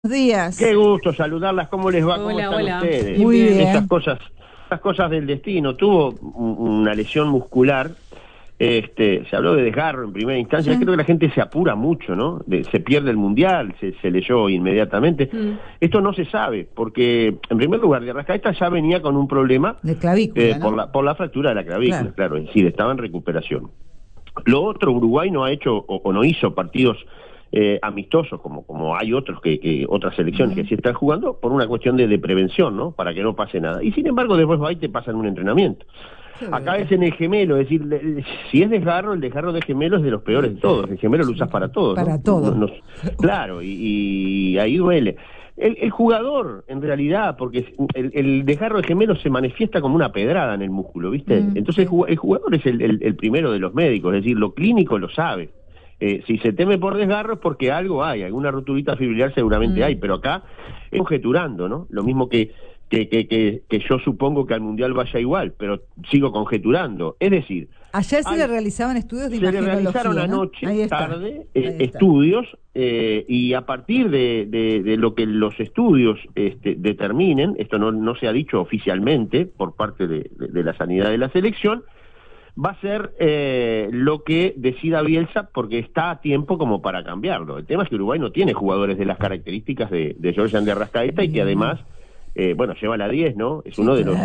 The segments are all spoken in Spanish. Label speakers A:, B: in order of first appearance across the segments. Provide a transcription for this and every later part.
A: Buenos días.
B: Qué gusto saludarlas, ¿cómo les va? ¿Cómo
C: Hola,
B: están
C: hola.
B: ustedes?
A: Muy bien.
B: Estas cosas del destino. Tuvo una lesión muscular, se habló de desgarro en primera instancia.
A: Sí.
B: Creo que la gente se apura mucho, ¿no? Se pierde el mundial, se leyó inmediatamente. Esto no se sabe, porque en primer lugar, de Arrascaeta ya venía con un problema
A: De clavícula, ¿no?
B: por la fractura de la clavícula, claro, es decir, estaba en recuperación. Lo otro, Uruguay no ha hecho o no hizo partidos amistosos, como hay otros otras selecciones que sí están jugando, por una cuestión de prevención, ¿no? Para que no pase nada. Y sin embargo, después va y te pasan un entrenamiento. Acá es en el gemelo, es decir, si es desgarro, el desgarro de gemelo es de los peores de todos. El gemelo lo usas para todo,
A: Para
B: ¿no?
A: todo.
B: Claro, y ahí duele. El jugador, en realidad, porque el desgarro de gemelo se manifiesta como una pedrada en el músculo, ¿viste? Entonces
A: sí.
B: el jugador es el primero de los médicos, es decir, lo clínico lo sabe. Si se teme por desgarro es porque algo hay, alguna roturita fibrilar seguramente hay, pero acá es conjeturando, ¿no? Lo mismo que yo supongo que al Mundial vaya igual, pero sigo conjeturando. Es decir,
A: ayer se le realizaban estudios de imagenología.
B: Se le realizaron anoche,
A: Ahí está.
B: tarde, estudios, y a partir de lo que los estudios determinen, esto no se ha dicho oficialmente por parte de la sanidad de la selección, va a ser lo que decida Bielsa, porque está a tiempo como para cambiarlo. El tema es que Uruguay no tiene jugadores de las características de Georgian de Arrascaeta y que además, lleva la 10, ¿no? Es uno de los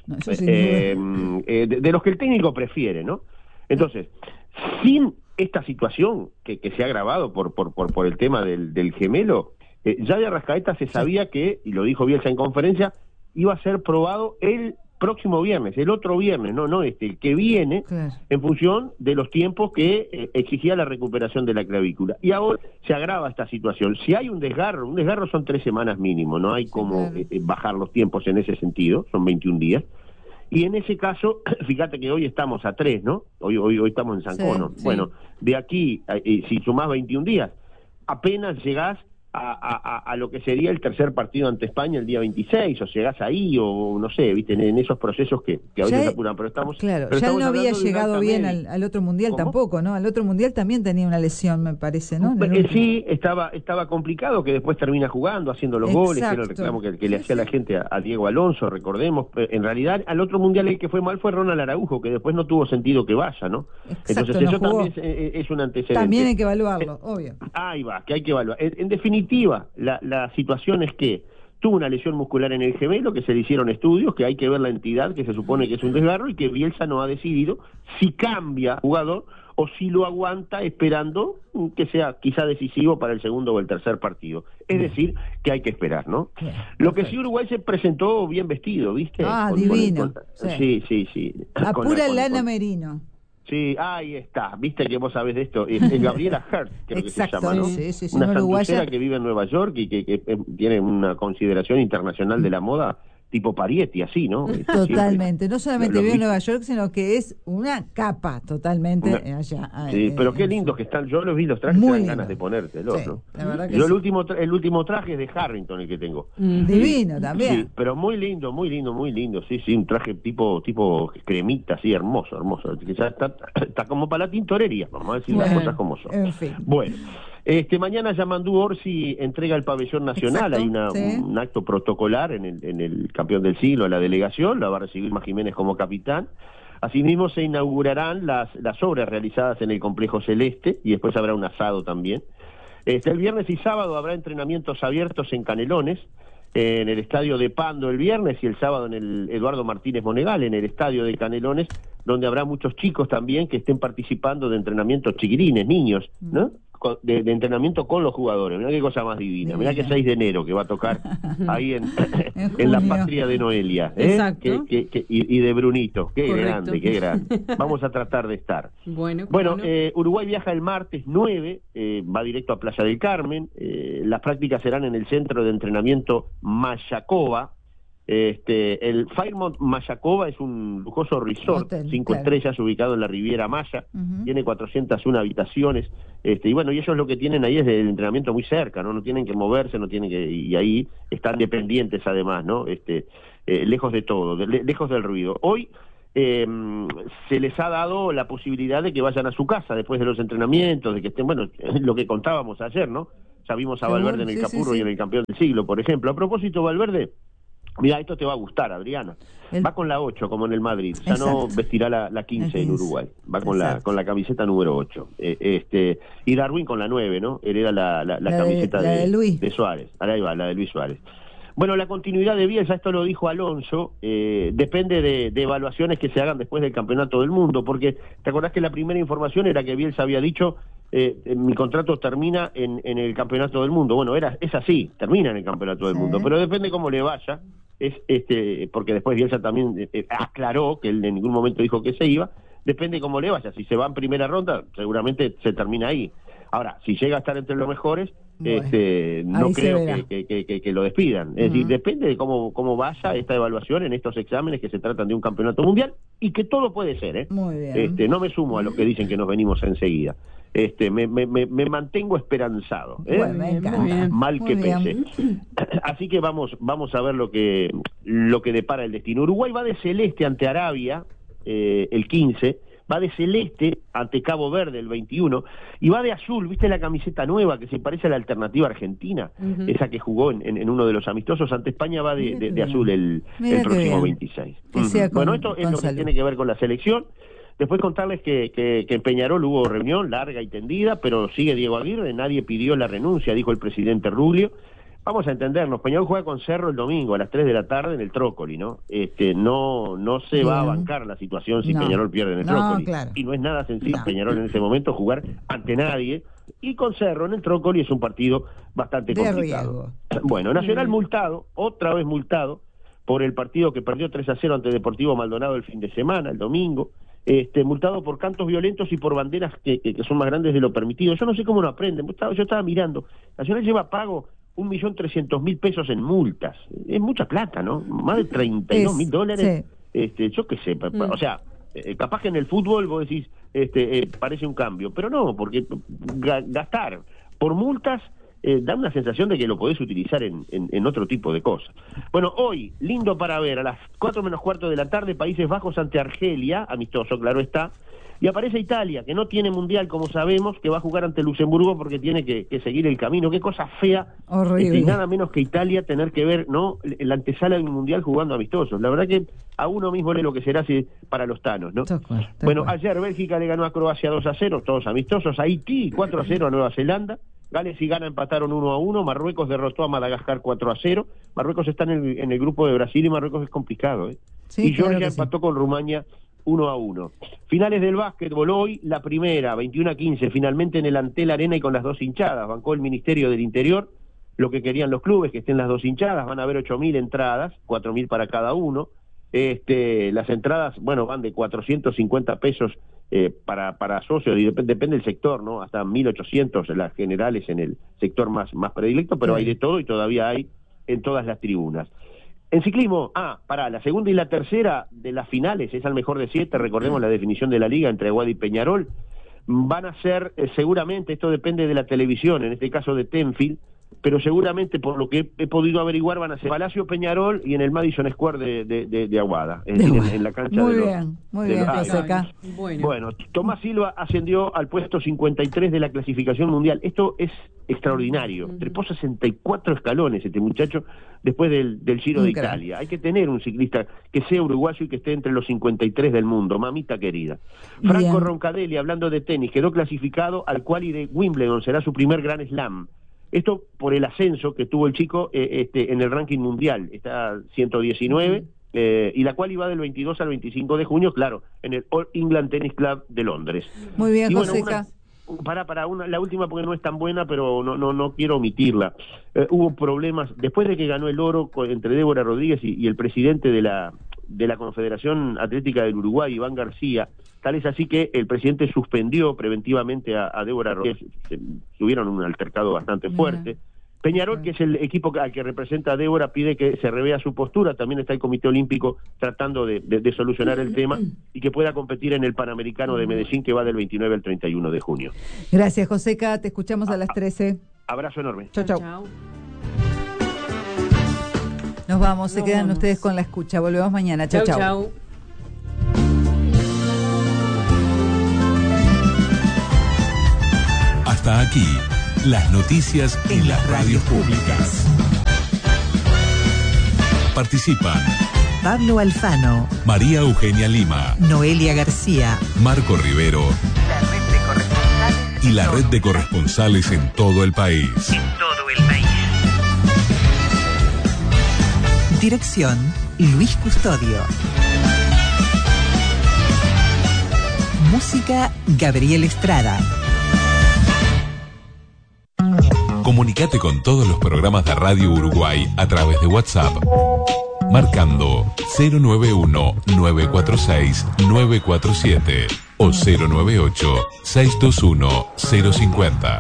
B: de los que el técnico prefiere, ¿no? Entonces, sin esta situación que se ha agravado por el tema del gemelo, ya de Arrascaeta se sabía que, y lo dijo Bielsa en conferencia, iba a ser probado el próximo viernes, el otro viernes, no el que viene, claro, en función de los tiempos que exigía la recuperación de la clavícula. Y ahora se agrava esta situación. Si hay un desgarro son 3 semanas mínimo, no hay como bajar los tiempos en ese sentido, son 21 días. Y en ese caso, fíjate que hoy estamos a 3, ¿no? Hoy estamos en San Cono.
A: Sí.
B: Bueno, de aquí, si sumás 21 días, apenas llegás a lo que sería el tercer partido ante España el día 26, o llegás ahí, o no sé, viste, en esos procesos que a veces se apuran, pero estamos...
A: Claro,
B: pero
A: ya
B: estamos
A: no había
B: hablando de
A: llegado bien al otro mundial.
B: ¿Cómo?
A: Tampoco, ¿no? Al otro mundial también tenía una lesión, me parece, ¿no?
B: Sí, estaba complicado, que después termina jugando, haciendo los goles, que era el reclamo que le hacía la gente a Diego Alonso, recordemos. En realidad, al otro mundial el que fue mal fue Ronald Araujo, que después no tuvo sentido que vaya, ¿no?
A: Exacto,
B: entonces eso también es un antecedente.
A: También hay que evaluarlo, obvio.
B: Ahí va, que hay que evaluar. En definitiva, la situación es que tuvo una lesión muscular en el gemelo, que se le hicieron estudios, que hay que ver la entidad, que se supone que es un desgarro, y que Bielsa no ha decidido si cambia jugador o si lo aguanta esperando que sea quizá decisivo para el segundo o el tercer partido. Es decir, que hay que esperar, ¿no? Lo que sí, Uruguay se presentó bien vestido, ¿viste?
A: Divino.
B: Sí.
A: A pura lana merino.
B: Sí, ahí está, viste que vos sabés de esto, es Gabriela Hertz, creo que se llama, ¿no?
A: Sí,
B: una sanducera que vive en Nueva York y que tiene una consideración internacional de la moda, tipo Parietti, así, ¿no?
A: Totalmente, no solamente vive en Nueva York, sino que es una capa totalmente allá.
B: Sí, pero qué lindos que están, yo los vi, los trajes, te dan ganas de ponértelos, ¿no?
A: La verdad que
B: yo el último traje es de Harrington, el que tengo.
A: Divino también.
B: Sí, pero muy lindo, sí, un traje tipo cremita, así, hermoso, que ya está como para la tintorería, vamos a decir las cosas como son.
A: En fin.
B: Bueno, mañana Yamandú Orsi entrega el pabellón nacional. Exacto, hay un acto protocolar en el campeón del siglo, la delegación, la va a recibir Más Jiménez como capitán. Asimismo se inaugurarán las obras realizadas en el complejo celeste y después habrá un asado también. El viernes y sábado habrá entrenamientos abiertos en Canelones, en el estadio de Pando el viernes, y el sábado en el Eduardo Martínez Monegal, en el estadio de Canelones, donde habrá muchos chicos también que estén participando de entrenamientos chiquirines, niños, ¿no? De entrenamiento con los jugadores. Mirá qué cosa más divina. Mirá que 6 de enero que va a tocar ahí en la patria de Noelia,
C: Exacto.
B: Y de Brunito. Qué
C: Correcto.
B: grande. Vamos a tratar de estar. Bueno, Uruguay viaja el martes 9, va directo a Playa del Carmen. Las prácticas serán en el centro de entrenamiento Mayacoba. El Fairmont Mayacoba es un lujoso resort, 5 estrellas, ubicado en la Riviera Maya, tiene 401 habitaciones, y ellos lo que tienen ahí es el entrenamiento muy cerca, no tienen que moverse, y ahí están dependientes además, ¿no? Lejos de todo, lejos del ruido. Hoy se les ha dado la posibilidad de que vayan a su casa después de los entrenamientos, de que estén, lo que contábamos ayer, ¿no? Ya vimos a Valverde en el Capurro y en el campeón del siglo, por ejemplo. A propósito, Valverde, mira, esto te va a gustar, Adriana. Va con la 8, como en el Madrid. Ya no vestirá la 15 en Uruguay. Va con la camiseta número 8. Y Darwin con la 9, ¿no? Hereda la camiseta de Suárez. Ahí va, la de Luis Suárez. Bueno, la continuidad de Bielsa, esto lo dijo Alonso, depende de evaluaciones que se hagan después del Campeonato del Mundo, porque te acordás que la primera información era que Bielsa había dicho mi contrato termina en el Campeonato del Mundo. Bueno, es así, termina en el Campeonato del Mundo, pero depende cómo le vaya, porque después Bielsa también aclaró que él en ningún momento dijo que se iba, depende cómo le vaya. Si se va en primera ronda, seguramente se termina ahí. Ahora, si llega a estar entre los mejores, no creo que lo despidan. Es decir, depende de cómo vaya esta evaluación en estos exámenes que se tratan de un campeonato mundial y que todo puede ser,
A: Muy bien.
B: No me sumo a los que dicen que nos venimos enseguida. Me mantengo esperanzado,
A: Bueno, me encanta.
B: Mal que pese. Así que vamos a ver lo que depara el destino. Uruguay va de celeste ante Arabia el 15, va de celeste ante Cabo Verde el 21 y va de azul. ¿Viste la camiseta nueva que se parece a la alternativa argentina? Esa que jugó en uno de los amistosos ante España, va de azul el próximo 26. Bueno, esto es lo que tiene que ver con la selección. Después contarles que en Peñarol hubo reunión larga y tendida, pero sigue Diego Aguirre, nadie pidió la renuncia, dijo el presidente Rubio. Vamos a entendernos, Peñarol juega con Cerro el domingo a las 3 de la tarde en el Trócoli, ¿no? No se va a bancar la situación si Peñarol pierde en el Trócoli.
A: Claro.
B: Y no es nada sencillo Peñarol en ese momento jugar ante nadie, y con Cerro en el Trócoli es un partido bastante complicado. Bueno, Nacional multado, otra vez multado, por el partido que perdió 3-0 ante Deportivo Maldonado el fin de semana, el domingo. Multado por cantos violentos y por banderas que son más grandes de lo permitido. Yo no sé cómo no aprenden. Yo estaba mirando. Nacional lleva pago 1.300.000 pesos en multas. Es mucha plata, ¿no? Más de $32.000. Sí. Yo qué sé. O sea, capaz que en el fútbol vos decís, parece un cambio. Pero no, porque gastar por multas da una sensación de que lo podés utilizar en otro tipo de cosas. Bueno, hoy, lindo para ver, a las 4 menos cuarto de la tarde, Países Bajos ante Argelia, amistoso, claro está, y aparece Italia, que no tiene mundial, como sabemos, que va a jugar ante Luxemburgo porque tiene que seguir el camino. Qué cosa fea, y nada menos que Italia tener que ver, ¿no?, la antesala de un mundial jugando amistosos. La verdad que a uno mismo lee lo que será para los tanos, ¿no? Bueno, ayer Bélgica le ganó a Croacia 2-0, todos amistosos. Haití 4-0 a Nueva Zelanda. Gales y Ghana empataron 1-1, Marruecos derrotó a Madagascar 4-0, Marruecos está en el grupo de Brasil y Marruecos es complicado, y Georgia empató con Rumania 1-1. Finales del básquetbol hoy, la primera, 21-15, finalmente en el Antel Arena y con las dos hinchadas, bancó el Ministerio del Interior, lo que querían los clubes, que estén las dos hinchadas, van a haber 8.000 entradas, 4.000 para cada uno. Las entradas, bueno, van de 450 pesos para socios, y depende del sector, ¿no? Hasta 1.800 las generales en el sector más predilecto, pero hay de todo y todavía hay en todas las tribunas. En ciclismo, la segunda y la tercera de las finales, es al mejor de 7, recordemos la definición de la liga entre Aguada y Peñarol, van a ser seguramente, esto depende de la televisión, en este caso de Tenfield, pero seguramente por lo que he podido averiguar van a ser Palacio Peñarol y en el Madison Square de Aguada, en la cancha
A: muy bien, Joseca.
B: Bueno, Tomás Silva ascendió al puesto 53 de la clasificación mundial. Esto es extraordinario. Trepó 64 escalones este muchacho después del Giro de Italia. Hay que tener un ciclista que sea uruguayo y que esté entre los 53 del mundo, mamita querida. Franco Roncadelli, hablando de tenis, quedó clasificado al quali de Wimbledon, será su primer Grand Slam. Esto por el ascenso que tuvo el chico en el ranking mundial, está 119, y la cual iba del 22 al 25 de junio, claro, en el All England Tennis Club de Londres.
A: Muy bien, Joseca.
B: La última porque no es tan buena, pero no quiero omitirla. Hubo problemas, después de que ganó el oro entre Débora Rodríguez y el presidente de la Confederación Atlética del Uruguay, Iván García, tal es así que el presidente suspendió preventivamente a Débora Rodríguez, tuvieron un altercado bastante fuerte. Peñarol, que es el equipo al que representa a Débora, pide que se revea su postura, también está el Comité Olímpico tratando de solucionar el tema y que pueda competir en el Panamericano de Medellín, que va del 29 al 31 de junio.
A: Gracias, Joseca, te escuchamos a las 13.
B: Abrazo enorme.
A: Chau. Nos vamos, se quedan ustedes con la escucha, volvemos mañana. Chau.
C: Hasta aquí, las noticias en las radios públicas. Participan
D: Pablo Alfano,
C: María Eugenia Lima,
D: Noelia García,
C: Marco Rivero y la red de corresponsales en todo el país.
D: Dirección Luis Custodio. Música Gabriel Estrada.
C: Comunicate con todos los programas de Radio Uruguay a través de WhatsApp, marcando 091-946-947 o 098-621-050.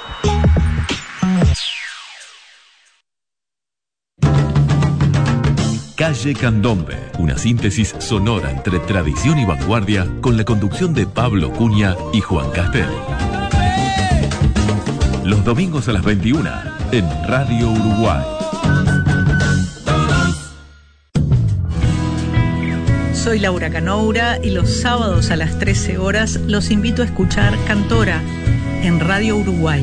E: Calle Candombe, una síntesis sonora entre tradición y vanguardia con la conducción de Pablo Cunha y Juan Castel. Los domingos a las 21 en Radio Uruguay.
F: Soy Laura Canoura y los sábados a las 13 horas los invito a escuchar Cantora en Radio Uruguay.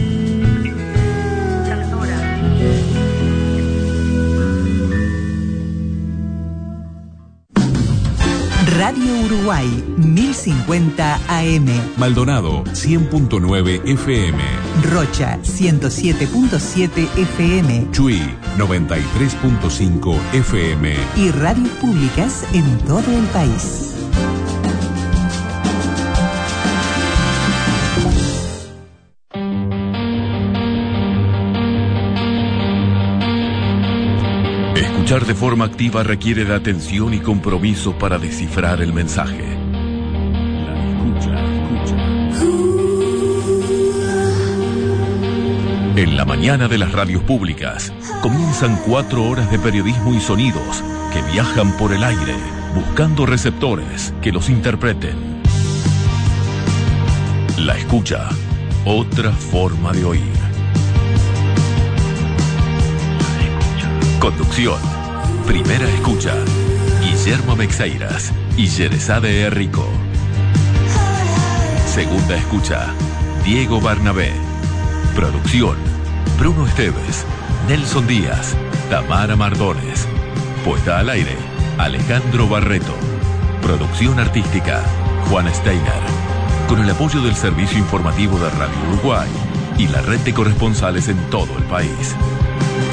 D: Radio Uruguay, 1050 AM.
C: Maldonado, 100.9 FM.
D: Rocha, 107.7 FM.
C: Chuy, 93.5 FM.
D: Y radios públicas en todo el país.
E: Escuchar de forma activa requiere de atención y compromiso para descifrar el mensaje. La escucha. En la mañana de las radios públicas comienzan 4 horas de periodismo y sonidos que viajan por el aire buscando receptores que los interpreten. La escucha, otra forma de oír. Conducción. Primera escucha, Guillermo Mexeiras y Yerezade Herrico. Segunda escucha, Diego Barnabé. Producción, Bruno Esteves, Nelson Díaz, Tamara Mardones. Puesta al aire, Alejandro Barreto. Producción artística, Juan Steiner. Con el apoyo del Servicio Informativo de Radio Uruguay y la red de corresponsales en todo el país.